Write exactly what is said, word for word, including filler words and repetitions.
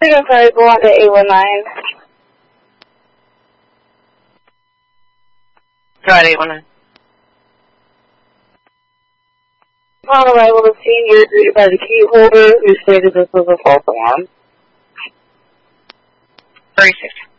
I'm sorry, go on to eight one nine. Go ahead, eight one nine. Upon arrival to scene, you're greeted by the key holder who stated this was a false alarm. thirty-six.